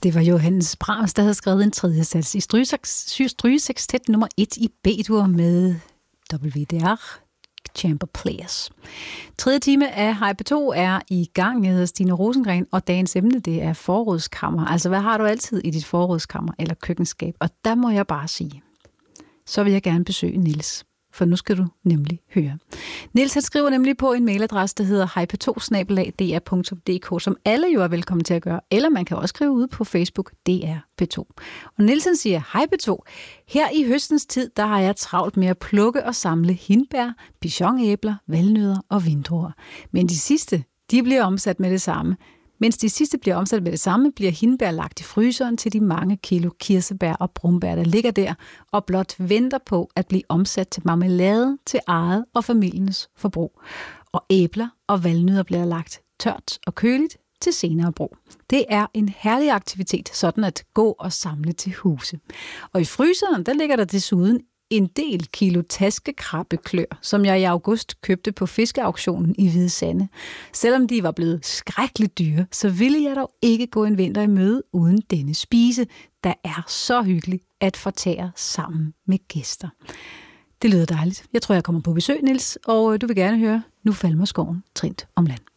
Det var Johannes Brahms, der havde skrevet en tredje sats i strygesekstet nummer 1 i B-dur med WDR Chamber Players. Tredje time af HP2 er i gang. Jeg hedder Stine Rosengren, og dagens emne, det er forrådskammer. Altså, hvad har du altid i dit forrådskammer eller køkkenskab? Og der må jeg bare sige, så vil jeg gerne besøge Niels. For nu skal du nemlig høre. Niels, han skriver nemlig på en mailadresse, der hedder hyp2@dr.dk, som alle jo er velkommen til at gøre. Eller man kan også skrive ud på Facebook, DR P2. Og Nielsen siger, hej P2. Her i høstens tid, der har jeg travlt med at plukke og samle hindbær, pichonæbler, valnødder og vindruer. Men de sidste, de bliver omsat med det samme. Mens de sidste bliver omsat med det samme, bliver hindbær lagt i fryseren til de mange kilo kirsebær og brumbær, der ligger der, og blot venter på at blive omsat til marmelade til eget og familiens forbrug. Og æbler og valnødder bliver lagt tørt og køligt til senere brug. Det er en herlig aktivitet, sådan at gå og samle til huse. Og i fryseren, der ligger der desuden en del kilo taskekrabbeklør, som jeg i august købte på fiskeauktionen i Hvide Sande. Selvom de var blevet skrækkeligt dyre, så ville jeg dog ikke gå en vinter i møde uden denne spise, der er så hyggelig at fortære sammen med gæster. Det lyder dejligt. Jeg tror, jeg kommer på besøg, Niels, og du vil gerne høre Nu falmer skoven trindt om land.